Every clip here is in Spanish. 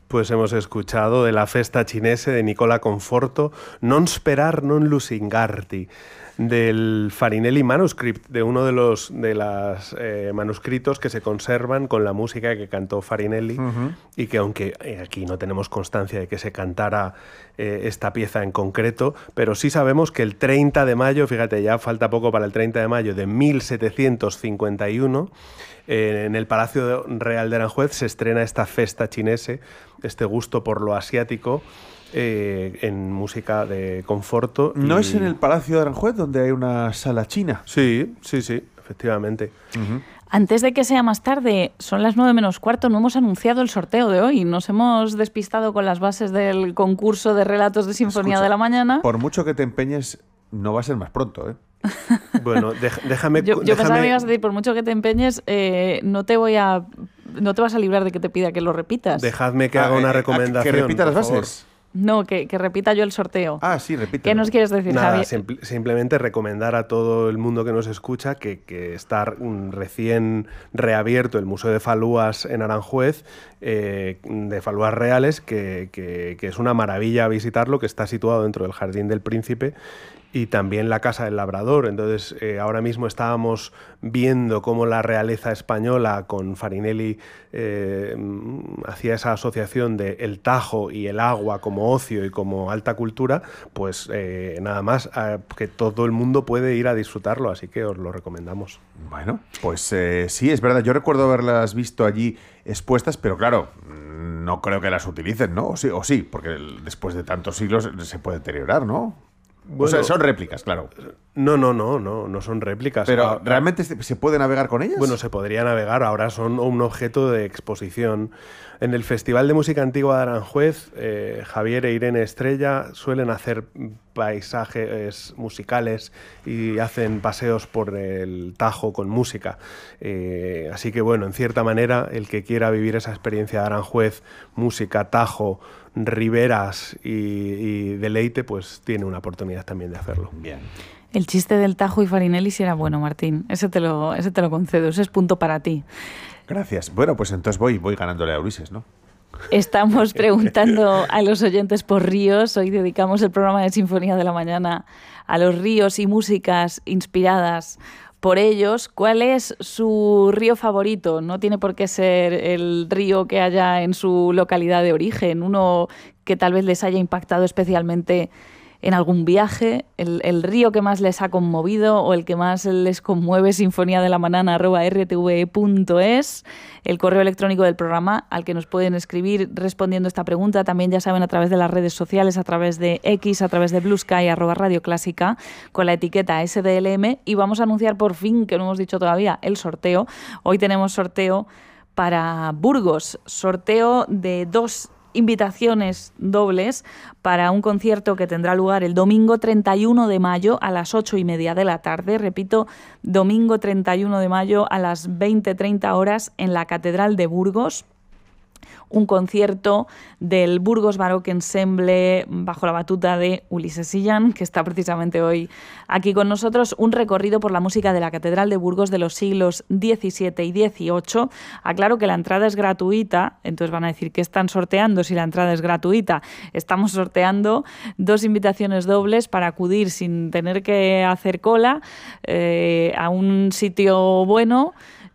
Pues hemos escuchado de la Festa Cinese de Nicola Conforto, Non sperar, non lusingarti, del Farinelli Manuscript, de uno de los manuscritos que se conservan con la música que cantó Farinelli, y que aunque aquí no tenemos constancia de que se cantara esta pieza en concreto, pero sí sabemos que el 30 de mayo, fíjate, ya falta poco para el 30 de mayo de 1751, en el Palacio Real de Aranjuez se estrena esta Festa Cinese, este gusto por lo asiático, en música de Conforto. ¿No es en el Palacio de Aranjuez donde hay una sala china? Sí, efectivamente. Antes de que sea más tarde, son las 9 menos cuarto, no hemos anunciado el sorteo de hoy. Nos hemos despistado con las bases del concurso de relatos de Sinfonía de la Mañana. Por mucho que te empeñes, no va a ser más pronto, ¿eh? Bueno, déjame... Yo pensaba que me ibas a decir, por mucho que te empeñes, no te vas a librar de que te pida que lo repitas. Dejadme que haga una recomendación. ¿Que repita las bases? No, que repita yo el sorteo. Ah, sí, repita. ¿Qué nos quieres decir, Nada, Javi? simplemente recomendar a todo el mundo que nos escucha que está recién reabierto el Museo de Falúas en Aranjuez, de Falúas Reales, que es una maravilla visitarlo, que está situado dentro del Jardín del Príncipe, y también la Casa del Labrador. Entonces, ahora mismo estábamos viendo cómo la realeza española con Farinelli hacía esa asociación de el Tajo y el agua como ocio y como alta cultura, pues nada más que todo el mundo puede ir a disfrutarlo, así que os lo recomendamos. Bueno, pues sí, es verdad. Yo recuerdo haberlas visto allí expuestas, pero claro, no creo que las utilicen, ¿no? O sí, porque después de tantos siglos se puede deteriorar, ¿no? Bueno, o sea, son réplicas, claro. No son réplicas. Pero ¿realmente se puede navegar con ellas? Bueno, se podría navegar, ahora son un objeto de exposición. En el Festival de Música Antigua de Aranjuez, Javier e Irene Estrella suelen hacer paisajes musicales y hacen paseos por el Tajo con música. Así que bueno, en cierta manera, el que quiera vivir esa experiencia de Aranjuez, música, Tajo, riberas y deleite, pues tiene una oportunidad también de hacerlo. Bien. El chiste del Tajo y Farinelli sí era bueno, Martín. Ese te lo concedo, ese es punto para ti. Gracias. Bueno, pues entonces voy ganándole a Ulises, ¿no? Estamos preguntando a los oyentes por ríos. Hoy dedicamos el programa de Sinfonía de la Mañana a los ríos y músicas inspiradas por ellos. ¿Cuál es su río favorito? No tiene por qué ser el río que haya en su localidad de origen, uno que tal vez les haya impactado especialmente en algún viaje, el río que más les ha conmovido o el que más les conmueve, sinfoniadelamana@rtve.es, el correo electrónico del programa al que nos pueden escribir respondiendo esta pregunta, también ya saben a través de las redes sociales, a través de X, a través de Blue Sky, @Radio Clásica, con la etiqueta SDLM, y vamos a anunciar por fin, que no hemos dicho todavía, el sorteo. Hoy tenemos sorteo para Burgos, sorteo de 2 invitaciones dobles para un concierto que tendrá lugar el domingo 31 de mayo a las 8:30 de la tarde. Repito, domingo 31 de mayo a las 20:30 horas en la Catedral de Burgos. Un concierto del Burgos Baroque Ensemble bajo la batuta de Ulises Sillán, que está precisamente hoy aquí con nosotros. Un recorrido por la música de la Catedral de Burgos de los siglos XVII y XVIII. Aclaro que la entrada es gratuita, entonces van a decir que están sorteando si la entrada es gratuita. Estamos sorteando 2 invitaciones dobles para acudir sin tener que hacer cola a un sitio bueno,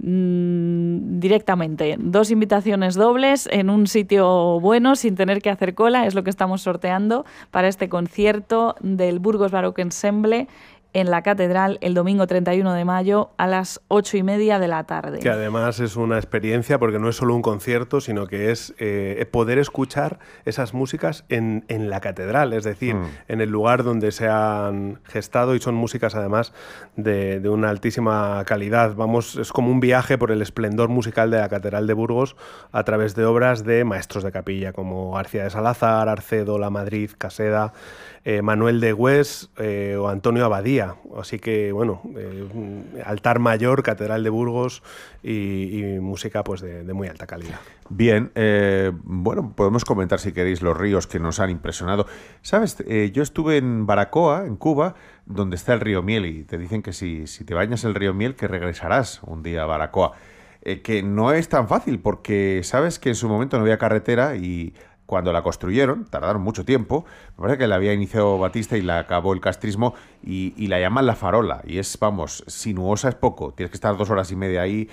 directamente. 2 invitaciones dobles en un sitio bueno sin tener que hacer cola es lo que estamos sorteando para este concierto del Burgos Baroque Ensemble en la Catedral el domingo 31 de mayo a las 8:30 de la tarde. Que además es una experiencia porque no es solo un concierto, sino que es poder escuchar esas músicas en la catedral, es decir, en el lugar donde se han gestado, y son músicas además de una altísima calidad. Es como un viaje por el esplendor musical de la Catedral de Burgos a través de obras de maestros de capilla como García de Salazar, Arcedo, Lamadrid, Caseda, Manuel de Güés o Antonio Abadía. Así que, bueno, altar mayor, Catedral de Burgos y música pues de muy alta calidad. Bien, bueno, podemos comentar si queréis los ríos que nos han impresionado. ¿Sabes? Yo estuve en Baracoa, en Cuba, donde está el río Miel, y te dicen que si te bañas el río Miel, que regresarás un día a Baracoa. que no es tan fácil, porque sabes que en su momento no había carretera y cuando la construyeron, tardaron mucho tiempo, me parece que la había iniciado Batista y la acabó el castrismo, y la llaman La Farola, y es, vamos, sinuosa es poco, tienes que estar 2 horas y media ahí,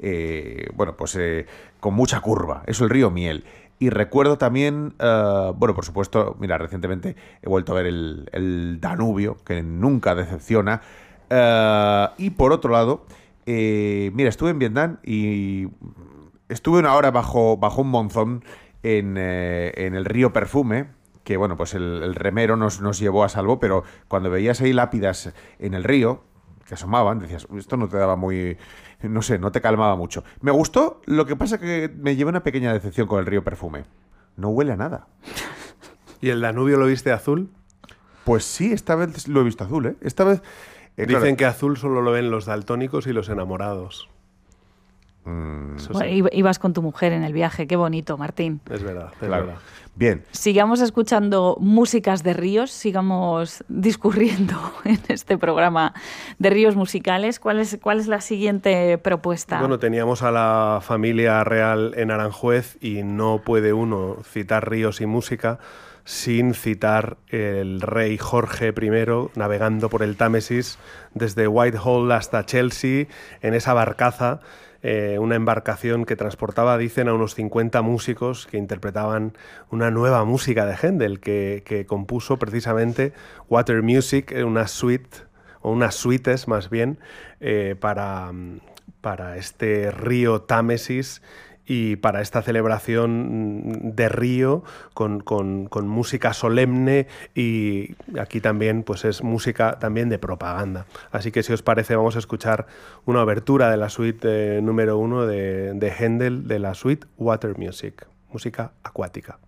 con mucha curva, es el río Miel. Y recuerdo también, por supuesto, mira, recientemente he vuelto a ver el Danubio, que nunca decepciona, y por otro lado, mira, estuve en Vietnam y estuve 1 hora bajo un monzón en el río Perfume, que bueno, pues el remero nos llevó a salvo, pero cuando veías ahí lápidas en el río, que asomaban, decías, esto no te daba muy... No sé, no te calmaba mucho. Me gustó, lo que pasa que me llevé una pequeña decepción con el río Perfume. No huele a nada. ¿Y el Danubio lo viste azul? Pues sí, esta vez lo he visto azul, ¿eh? Esta vez... Dicen claro, que azul solo lo ven los daltónicos y los enamorados. Bueno, sí. Ibas con tu mujer en el viaje, qué bonito, Martín. Es verdad, es claro. verdad. Bien. Sigamos escuchando músicas de ríos, sigamos discurriendo en este programa de ríos musicales. ¿Cuál es la siguiente propuesta? Bueno, teníamos a la familia real en Aranjuez y no puede uno citar ríos y música sin citar el rey Jorge I navegando por el Támesis desde Whitehall hasta Chelsea en esa barcaza. Una embarcación que transportaba, dicen, a unos 50 músicos que interpretaban una nueva música de Händel que compuso precisamente Water Music, una suite, o unas suites más bien, para este río Támesis y para esta celebración de río con música solemne, y aquí también pues es música también de propaganda. Así que si os parece vamos a escuchar una obertura de la suite número 1 de Händel, de la suite Water Music, música acuática.